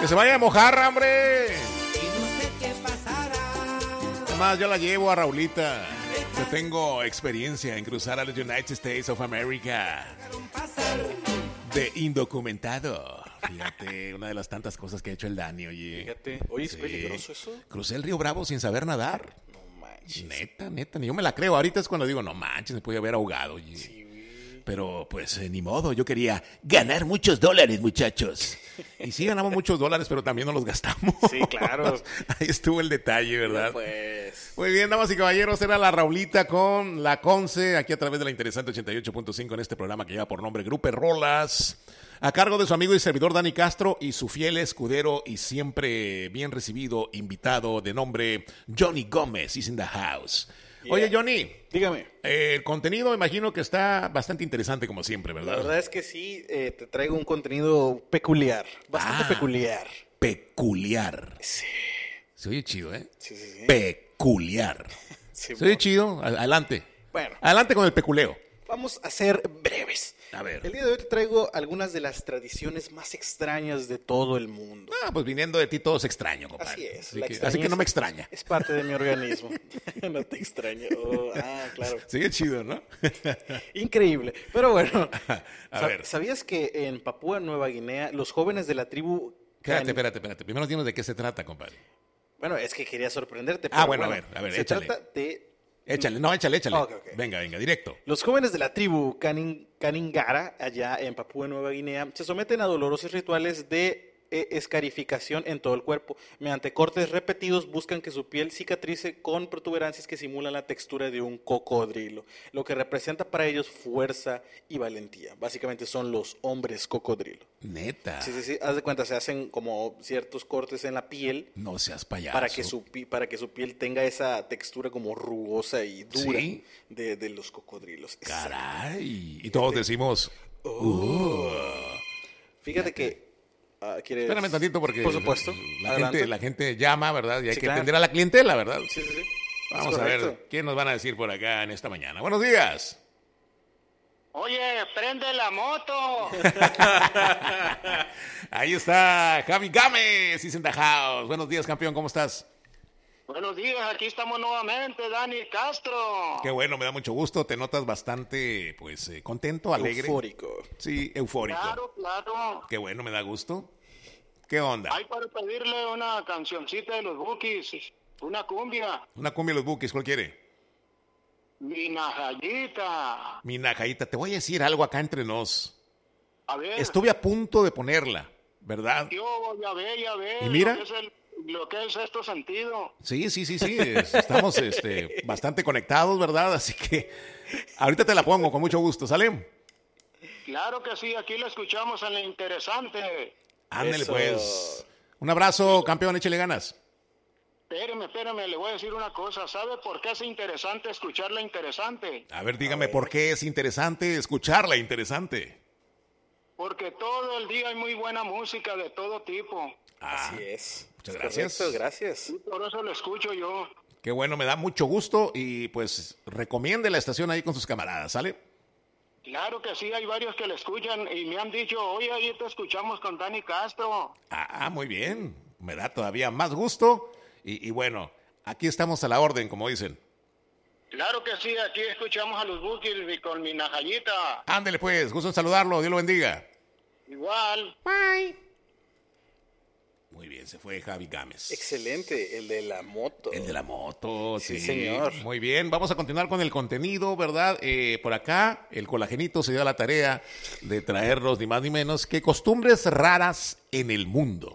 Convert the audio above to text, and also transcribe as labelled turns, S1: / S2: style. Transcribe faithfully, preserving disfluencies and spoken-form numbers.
S1: Que se vaya a mojar, hombre. Además, yo la llevo a Raulita. Yo tengo experiencia en cruzar a los United States of America. De indocumentado. Fíjate, una de las tantas cosas que ha hecho el Dani, oye.
S2: Fíjate. Oye, ¿es
S1: sí.
S2: peligroso eso?
S1: Crucé el Río Bravo sin saber nadar.
S2: No manches.
S1: Neta, neta, ni yo me la creo. Ahorita es cuando digo, no manches, me puede haber ahogado, oye.
S2: Sí, güey.
S1: Pero, pues, eh, ni modo. Yo quería ganar muchos dólares, muchachos. Y sí, ganamos muchos dólares, pero también no los gastamos.
S2: Sí, claro.
S1: Ahí estuvo el detalle, ¿verdad?
S2: Pues.
S1: Muy bien, damas y caballeros, era la Raulita con la Conce, aquí a través de la interesante ochenta y ocho punto cinco en este programa que lleva por nombre Grupo Rolas, a cargo de su amigo y servidor Dani Castro y su fiel escudero y siempre bien recibido invitado de nombre Johnny Gómez, is in the house. Yeah. Oye, Johnny.
S2: Dígame.
S1: Eh, el contenido me imagino que está bastante interesante como siempre, ¿verdad?
S2: La verdad es que sí, eh, te traigo un contenido peculiar, bastante
S1: ah,
S2: peculiar.
S1: Peculiar.
S2: Sí.
S1: Se oye chido, ¿eh?
S2: Sí, sí, sí.
S1: Peculiar.
S2: Sí,
S1: Se oye chido. Adelante.
S2: Bueno.
S1: Adelante con el peculeo.
S2: Vamos a ser breves.
S1: A ver.
S2: El día de hoy te traigo algunas de las tradiciones más extrañas de todo el mundo.
S1: Ah, pues viniendo de ti todo es extraño, compadre.
S2: Así es.
S1: Así, que, así que no me extraña.
S2: Es parte de mi organismo. No te extraño. Oh, ah, claro.
S1: Sigue chido, ¿no?
S2: Increíble. Pero bueno.
S1: A
S2: sab-
S1: ver.
S2: ¿Sabías que en Papúa Nueva Guinea los jóvenes de la tribu...
S1: Espérate,
S2: can-
S1: espérate, espérate. Primero dinos de qué se trata, compadre.
S2: Bueno, es que quería sorprenderte.
S1: Ah,
S2: pero
S1: bueno, a ver, a ver,
S2: se
S1: échale.
S2: trata de...
S1: Échale, no, échale, échale.
S2: Ok, ok.
S1: Venga, venga, directo.
S2: Los jóvenes de la tribu Canin- Caningara, allá en Papúa Nueva Guinea, se someten a dolorosos rituales de eh, escarificación en todo el cuerpo. Mediante cortes repetidos buscan que su piel cicatrice con protuberancias que simulan la textura de un cocodrilo, lo que representa para ellos fuerza y valentía. Básicamente son los hombres cocodrilo.
S1: Neta.
S2: Sí, sí, sí. Haz de cuenta, se hacen como ciertos cortes en la piel
S1: No seas payaso.
S2: para que su pi- para que su piel tenga esa textura como rugosa y dura
S1: ¿Sí?
S2: de, de los cocodrilos.
S1: Caray. Y todos decimos...
S2: Oh. Fíjate que... ah, ¿quieres?
S1: Espérame tantito porque...
S2: Por supuesto.
S1: La
S2: Adelante.
S1: gente, la gente llama, ¿verdad? Y hay
S2: Sí,
S1: que
S2: claro.
S1: atender a la clientela, ¿verdad?
S2: Sí, sí, sí.
S1: Vamos
S2: Es
S1: a ver
S2: correcto.
S1: qué nos van a decir por acá en esta mañana. Buenos días.
S3: Oye, prende la moto.
S1: Ahí está Javi Gámez, is in the house. Buenos días, campeón, ¿cómo estás?
S3: Buenos días, aquí estamos nuevamente, Dani Castro.
S1: Qué bueno, me da mucho gusto. Te notas bastante, pues, eh, contento, alegre.
S2: Eufórico.
S1: Sí, eufórico.
S3: Claro, claro.
S1: Qué bueno, me da gusto. ¿Qué onda?
S3: Hay para pedirle una cancioncita de los Bukis, una cumbia.
S1: Una cumbia de los Bukis, ¿cuál quiere?
S3: Mi najayita.
S1: Mi najaíta, te voy a decir algo acá entre nos.
S3: A ver.
S1: Estuve a punto de ponerla, ¿verdad?
S3: Yo, ya ve, ya ve.
S1: ¿Y mira?
S3: Lo que es, el, lo que es esto sentido.
S1: Sí, sí, sí, sí. es- Estamos este, bastante conectados, ¿verdad? Así que ahorita te la pongo con mucho gusto, ¿sale?
S3: Claro que sí, aquí lo escuchamos en lo interesante.
S1: Ándale,
S2: Eso.
S1: pues. Un abrazo, campeón, échale ganas.
S3: Espérame, espérame, le voy a decir una cosa. ¿Sabe por qué es interesante escucharla interesante?
S1: A ver, dígame por qué es interesante escucharla interesante.
S3: Porque todo el día hay muy buena música de todo tipo.
S1: Ah,
S2: Así es.
S1: muchas
S2: Es
S1: gracias.
S2: correcto, gracias.
S3: Y por eso lo escucho yo.
S1: Qué bueno, me da mucho gusto y pues recomiende la estación ahí con sus camaradas, ¿sale?
S3: Claro que sí, hay varios que le escuchan y me han dicho, oye, ahí te escuchamos con Dani Castro.
S1: Ah, muy bien. Me da todavía más gusto y, y bueno, aquí estamos a la orden, como dicen.
S3: Claro que sí, aquí escuchamos a los Bukis y con mi najayita.
S1: Ándele pues, gusto en saludarlo, Dios lo bendiga.
S3: Igual.
S1: Bye. Muy bien, se fue Javi Gámez.
S2: Excelente, el de la moto.
S1: El de la moto, sí.
S2: Sí, señor.
S1: Muy bien, vamos a continuar con el contenido, ¿verdad? Eh, por acá, el colagenito se dio a la tarea de traernos ni más ni menos que costumbres raras en el mundo.